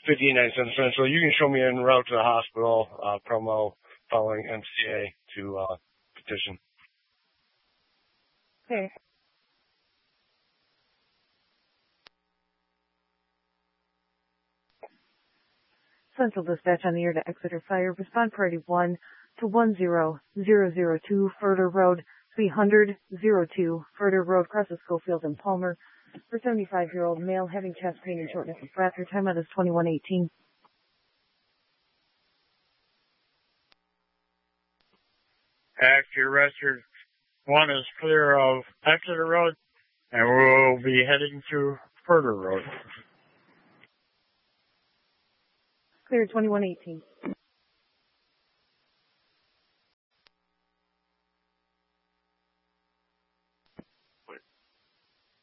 59 cents Central. You can show me en route to the hospital, promo following MCA to petition. Okay. Central Dispatch on the air to Exeter Fire. Respond priority 1 to 10002 Furter Road, 300-02 Furter Road, crosses Schofield and Palmer. For 75-year-old male having chest pain and shortness of breath. Your timeout is 21:18. Active Rescue 1 is clear of Exeter Road, and we'll be heading to Furter Road. Clear 21:18.